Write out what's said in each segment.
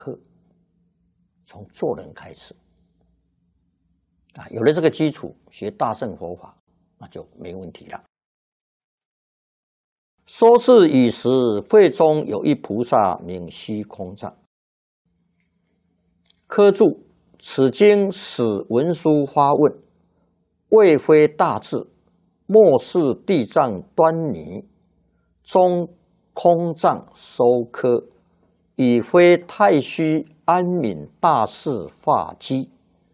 课，从做人开始啊，有了这个基础，学大乘佛法那就没问题了。说是以时，会中有一菩萨名虚空藏，科注：此经使文殊发问，未非大智，莫视地藏端倪，中空藏收科，已非太虚安敏大士化机，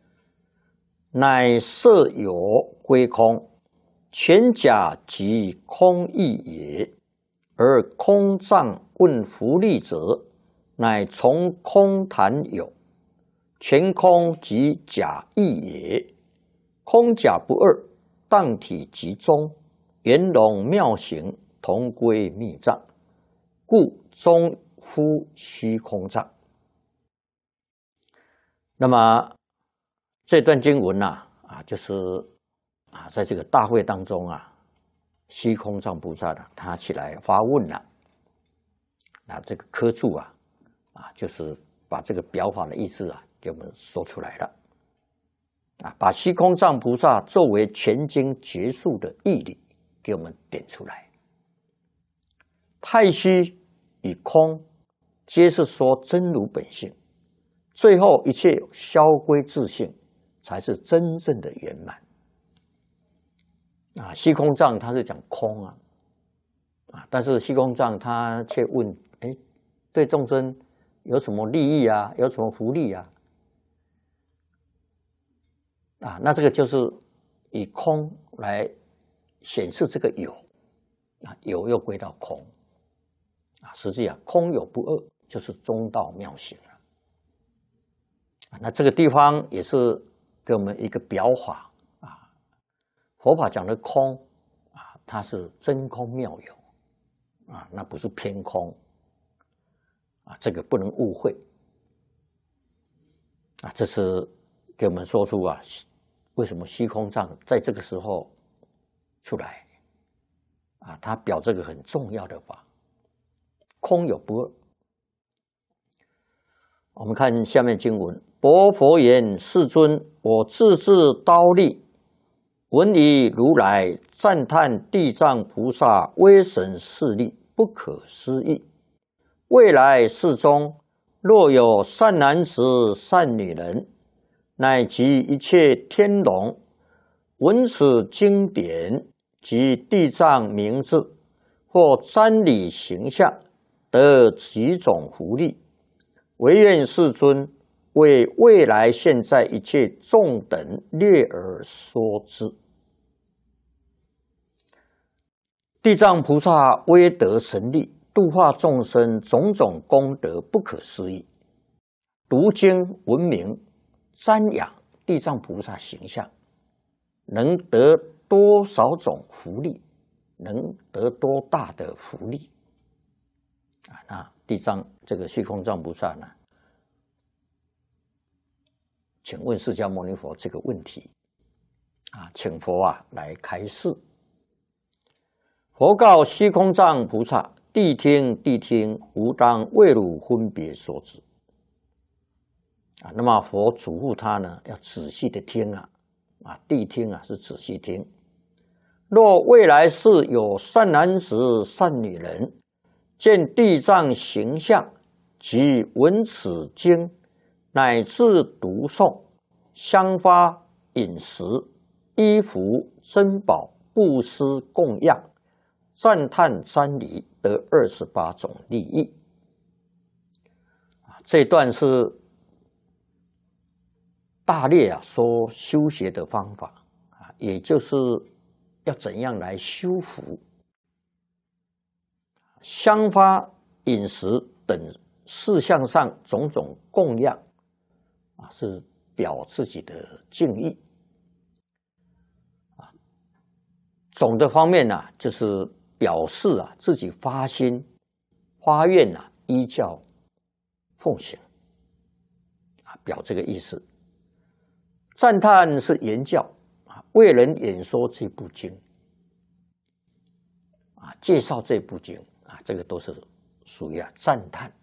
乃色有归空，全假即空义也。而空藏问福利者，乃从空谈有，全空即假义也。空假不二，当体即中，圆融妙行，同归密藏，故中夫虚空藏。那么这段经文就是在这个大会当中虚空藏菩萨他起来发问了，那这个科注就是把这个表法的意思给我们说出来了把虚空藏菩萨作为全经结束的义理给我们点出来。太虚与空皆是说真如本性，最后一切消归自性，才是真正的圆满。虚空藏他是讲空但是虚空藏他却问，对众生有什么利益有什么福利那这个就是以空来显示这个有有又归到空实际空有不二，就是中道妙行了那这个地方也是给我们一个表法佛法讲的空它是真空妙有那不是偏空这个不能误会这是给我们说出为什么虚空藏在这个时候出来它表这个很重要的法，空有不二。我们看下面经文：薄佛言：世尊，我自制刀立，闻以如来赞叹地藏菩萨威神势力，不可思议。未来世中，若有善男子、善女人，乃及一切天龙，闻此经典及地藏名字，或瞻礼形象，得几种福利。唯愿世尊为未来现在一切众等略而说之。地藏菩萨威德神力，度化众生，种种功德不可思议。读经闻名，瞻仰地藏菩萨形象，能得多少种福利，能得多大的福利那地藏这个虚空藏菩萨呢，请问释迦牟尼佛这个问题请佛来开示。佛告虚空藏菩萨：谛听，谛听，吾当为汝分别说之。那么佛嘱咐他呢，要仔细的听谛听是仔细听。若未来世有善男子、善女人，见地藏形象，及闻此经，乃至读诵、香花、饮食、衣服、珍宝、布施、供养、赞叹、瞻礼，得28种利益。这段是大略说修学的方法也就是要怎样来修福。香花、饮食等事项上种种供养是表自己的敬意总的方面就是表示自己发心发愿依教奉行表这个意思。赞叹是言教为人演说这部经介绍这部经这个都是属于赞叹